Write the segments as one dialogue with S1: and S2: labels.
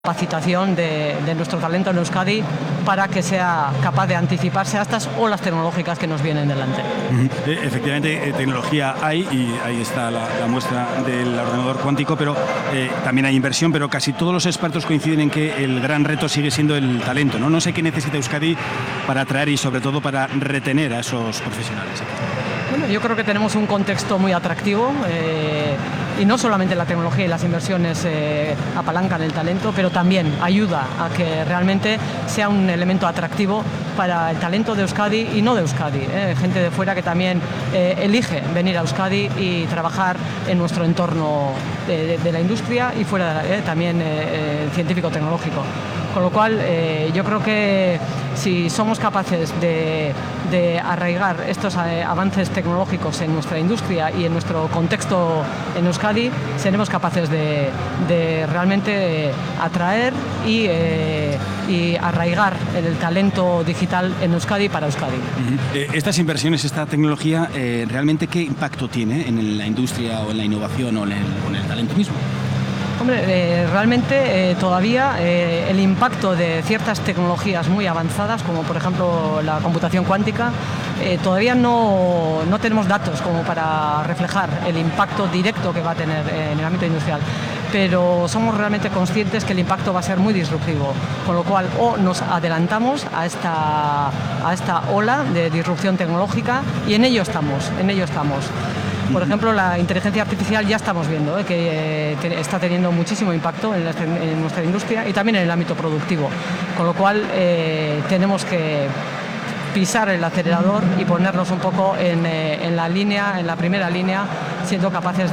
S1: capacitación de nuestro talento en Euskadi para que sea capaz de anticiparse a estas olas tecnológicas que nos vienen delante.
S2: Efectivamente, tecnología hay y ahí está la muestra del ordenador cuántico, pero también hay inversión, pero casi todos los expertos coinciden en que el gran reto sigue siendo el talento, ¿no? No sé qué necesita Euskadi para atraer y sobre todo para retener a esos profesionales.
S1: Bueno, yo creo que tenemos un contexto muy atractivo y no solamente la tecnología y las inversiones apalancan el talento, pero también ayuda a que realmente sea un elemento atractivo para el talento de Euskadi y no de Euskadi. Gente de fuera que también elige venir a Euskadi y trabajar en nuestro entorno de la industria y fuera también científico-tecnológico. Con lo cual, yo creo que si somos capaces de arraigar estos avances tecnológicos en nuestra industria y en nuestro contexto en Euskadi, seremos capaces de realmente atraer y arraigar el talento digital en Euskadi para Euskadi.
S2: Estas inversiones, esta tecnología, ¿realmente qué impacto tiene en la industria o en la innovación o en el talento mismo?
S1: Hombre, realmente todavía el impacto de ciertas tecnologías muy avanzadas, como por ejemplo la computación cuántica, todavía no tenemos datos como para reflejar el impacto directo que va a tener en el ámbito industrial. Pero somos realmente conscientes que el impacto va a ser muy disruptivo, con lo cual o nos adelantamos a esta ola de disrupción tecnológica y en ello estamos. Por ejemplo, la inteligencia artificial ya estamos viendo que está teniendo muchísimo impacto en nuestra industria y también en el ámbito productivo, con lo cual tenemos que pisar el acelerador y ponernos un poco en la primera línea, siendo capaces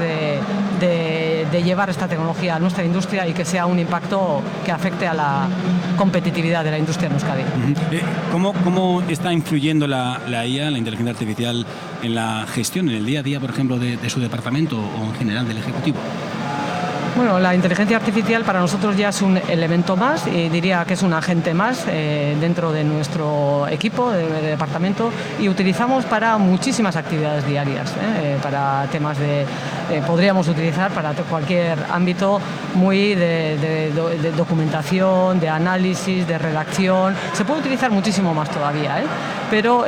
S1: de llevar esta tecnología a nuestra industria y que sea un impacto que afecte a la competitividad de la industria en Euskadi.
S2: ¿Cómo está influyendo la IA, la inteligencia artificial, en la gestión, en el día a día, por ejemplo, de su departamento o en general del Ejecutivo?
S1: Bueno, la inteligencia artificial para nosotros ya es un elemento más y diría que es un agente más dentro de nuestro equipo de departamento y utilizamos para muchísimas actividades diarias, para temas podríamos utilizar para cualquier ámbito muy de documentación, de análisis, de redacción. Se puede utilizar muchísimo más todavía, pero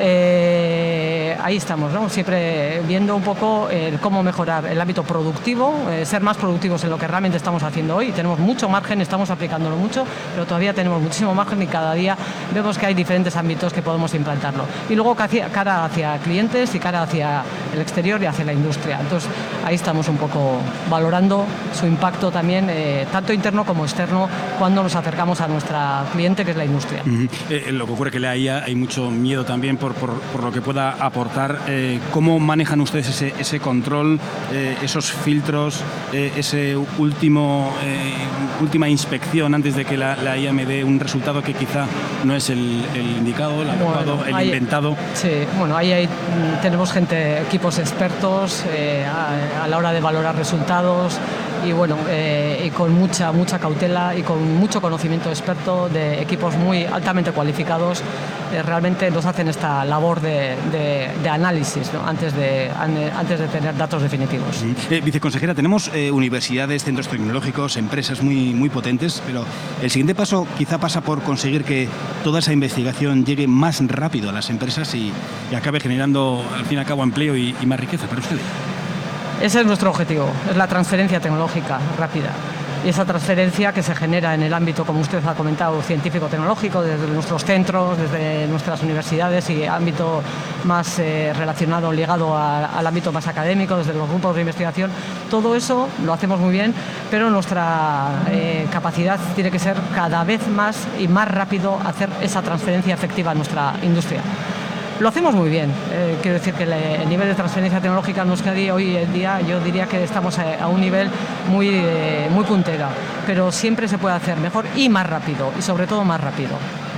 S1: ahí estamos, ¿no? Siempre viendo un poco cómo mejorar el ámbito productivo, ser más productivos en lo que realmente estamos haciendo hoy. Tenemos mucho margen, estamos aplicándolo mucho, pero todavía tenemos muchísimo margen y cada día vemos que hay diferentes ámbitos que podemos implantarlo. Y luego cara hacia clientes y cara hacia el exterior y hacia la industria. Entonces ahí estamos un poco valorando su impacto también, tanto interno como externo, cuando nos acercamos a nuestra cliente, que es la industria.
S2: Lo que ocurre que la IA hay mucho miedo también por lo que pueda aportar. ¿Cómo manejan ustedes ese control, esos filtros, ese última inspección antes de que la IA me dé un resultado que quizá no es el indicado, el adecuado, el inventado?
S1: Sí, bueno, ahí tenemos equipos expertos a la hora de valorar resultados y bueno, y con mucha cautela y con mucho conocimiento experto de equipos muy altamente cualificados, realmente nos hacen esta labor de análisis, ¿no? antes de tener datos definitivos.
S2: Viceconsejera, tenemos universidades, centros tecnológicos, empresas muy potentes, pero el siguiente paso quizá pasa por conseguir que toda esa investigación llegue más rápido a las empresas y acabe generando, al fin y al cabo, empleo y más riqueza para ustedes.
S1: Ese es nuestro objetivo, es la transferencia tecnológica rápida. Y esa transferencia que se genera en el ámbito, como usted ha comentado, científico-tecnológico, desde nuestros centros, desde nuestras universidades y ámbito más relacionado, ligado al ámbito más académico, desde los grupos de investigación, todo eso lo hacemos muy bien, pero nuestra capacidad tiene que ser cada vez más y más rápido hacer esa transferencia efectiva a nuestra industria. Lo hacemos muy bien, quiero decir que el nivel de transferencia tecnológica en Euskadi hoy en día yo diría que estamos a un nivel muy puntero, pero siempre se puede hacer mejor y más rápido, y sobre todo más rápido.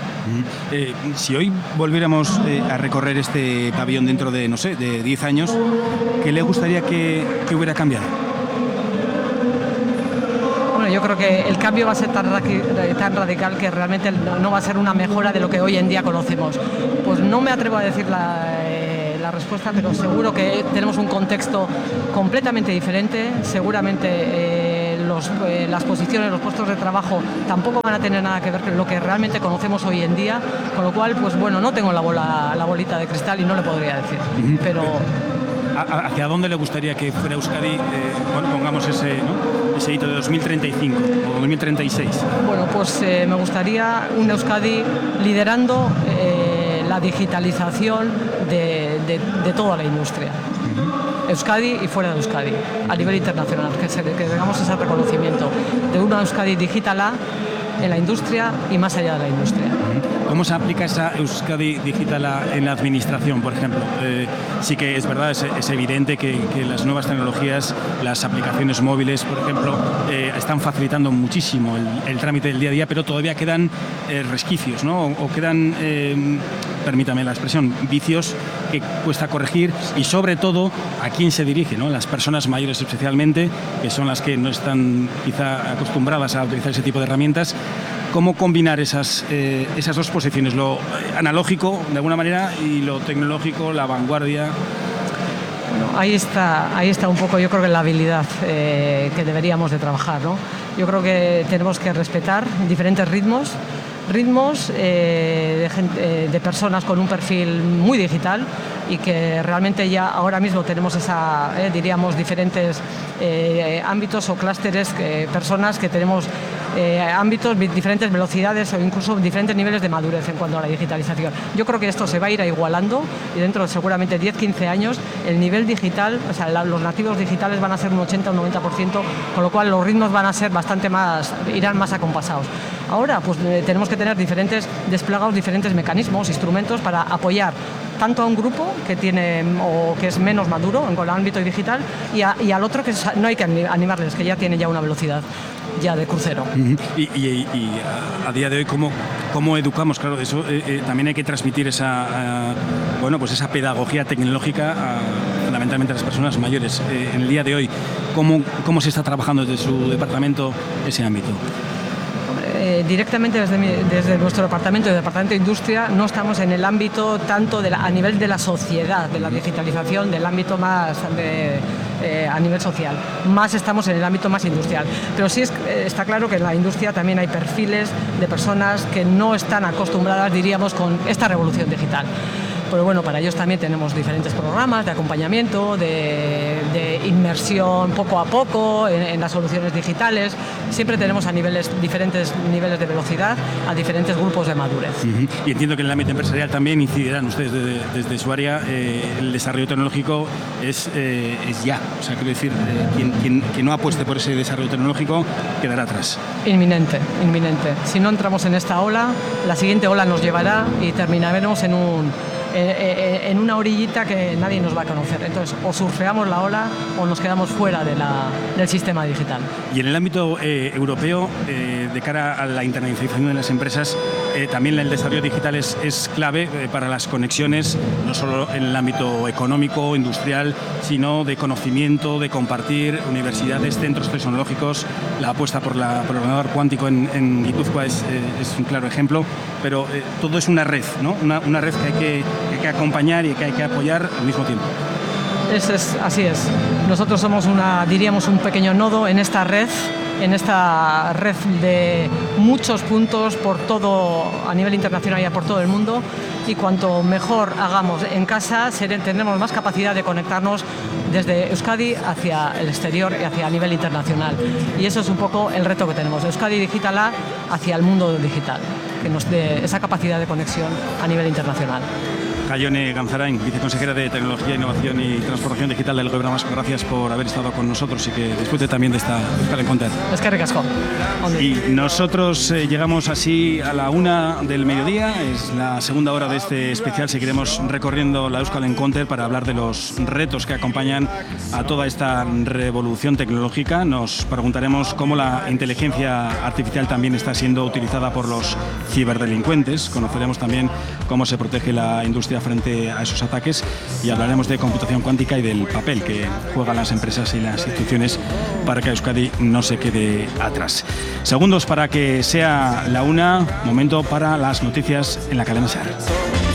S2: Si hoy volviéramos a recorrer este pabellón dentro de, no sé, de 10 años, ¿qué le gustaría que hubiera cambiado?
S1: Yo creo que el cambio va a ser tan radical que realmente no va a ser una mejora de lo que hoy en día conocemos. Pues no me atrevo a decir la respuesta, pero seguro que tenemos un contexto completamente diferente. Seguramente las posiciones, los puestos de trabajo tampoco van a tener nada que ver con lo que realmente conocemos hoy en día, con lo cual, pues bueno, no tengo la bolita de cristal y no le podría decir, pero...
S2: ¿Hacia dónde le gustaría que fuera Euskadi, pongamos ese hito de 2035 o 2036?
S1: Bueno, pues me gustaría un Euskadi liderando la digitalización de toda la industria. Euskadi y fuera de Euskadi, a nivel internacional, que tengamos ese reconocimiento de una Euskadi digital en la industria y más allá de la industria.
S2: ¿Cómo se aplica esa Euskadi digital en la administración, por ejemplo? Sí que es verdad, es evidente que las nuevas tecnologías, las aplicaciones móviles, por ejemplo, están facilitando muchísimo el trámite del día a día, pero todavía quedan resquicios, ¿no? O quedan, permítame la expresión, vicios que cuesta corregir, y sobre todo a quién se dirige, ¿no? Las personas mayores especialmente, que son las que no están quizá acostumbradas a utilizar ese tipo de herramientas. ¿Cómo combinar esas dos posiciones, lo analógico de alguna manera y lo tecnológico, la vanguardia?
S1: Bueno, ahí está un poco, yo creo que la habilidad que deberíamos de trabajar, ¿no? Yo creo que tenemos que respetar diferentes ritmos de personas con un perfil muy digital y que realmente ya ahora mismo tenemos diríamos diferentes ámbitos o clústeres, personas que tenemos ámbitos, diferentes velocidades o incluso diferentes niveles de madurez en cuanto a la digitalización. Yo creo que esto se va a ir igualando y dentro de seguramente 10-15 años el nivel digital, o sea, los nativos digitales van a ser un 80 o un 90%, con lo cual los ritmos van a ser irán más acompasados. Ahora pues tenemos que tener desplegados diferentes mecanismos, instrumentos para apoyar tanto a un grupo que tiene o que es menos maduro en el ámbito digital y al otro que no hay que animarles, que ya tiene una velocidad ya de crucero.
S2: Y a día de hoy, ¿cómo educamos? Claro, eso también hay que transmitir esa pedagogía tecnológica fundamentalmente a las personas mayores. En el día de hoy, ¿cómo se está trabajando desde su departamento ese ámbito?
S1: Directamente desde nuestro departamento, el Departamento de Industria, no estamos en el ámbito tanto a nivel de la sociedad, de la digitalización, del ámbito más a nivel social. Más estamos en el ámbito más industrial. Pero sí está claro que en la industria también hay perfiles de personas que no están acostumbradas, diríamos, con esta revolución digital. Pero bueno, para ellos también tenemos diferentes programas de acompañamiento, de inmersión poco a poco en las soluciones digitales. Siempre tenemos diferentes niveles de velocidad a diferentes grupos de madurez.
S2: Y entiendo que en el ámbito empresarial también incidirán ustedes desde su área. El desarrollo tecnológico es ya. O sea, quiero decir, quien no apueste por ese desarrollo tecnológico quedará atrás.
S1: Inminente. Si no entramos en esta ola, la siguiente ola nos llevará y terminaremos en una orillita que nadie nos va a conocer. Entonces, o surfeamos la ola o nos quedamos fuera del sistema digital.
S2: Y en el ámbito europeo, de cara a la internacionalización de las empresas, también el desarrollo digital es clave para las conexiones, no solo en el ámbito económico, industrial, sino de conocimiento, de compartir, universidades, centros tecnológicos. La apuesta por el ordenador cuántico en Guipúzcoa es un claro ejemplo, pero todo es una red, ¿no? Una red que hay que acompañar y que hay que apoyar al mismo tiempo.
S1: Así es. Nosotros somos diríamos un pequeño nodo en esta red de muchos puntos por todo, a nivel internacional y por todo el mundo, y cuanto mejor hagamos en casa, tendremos más capacidad de conectarnos desde Euskadi hacia el exterior y hacia a nivel internacional. Y eso es un poco el reto que tenemos, Euskadi Digital A hacia el mundo digital, que nos dé esa capacidad de conexión a nivel internacional.
S2: Jaione Ganzarain, viceconsejera de Tecnología, Innovación y Transformación Digital del Gobierno Vasco. Gracias por haber estado con nosotros y que disfrute también de esta Euskal Encounter.
S1: Eskerrik asko.
S2: Y nosotros llegamos así a la 1 del mediodía. Es la segunda hora de este especial. Seguiremos recorriendo la Euskal Encounter para hablar de los retos que acompañan a toda esta revolución tecnológica. Nos preguntaremos cómo la inteligencia artificial también está siendo utilizada por los ciberdelincuentes. Conoceremos también cómo se protege la industria frente a esos ataques y hablaremos de computación cuántica y del papel que juegan las empresas y las instituciones para que Euskadi no se quede atrás. Segundos para que sea la 1, momento para las noticias en la cadena SER.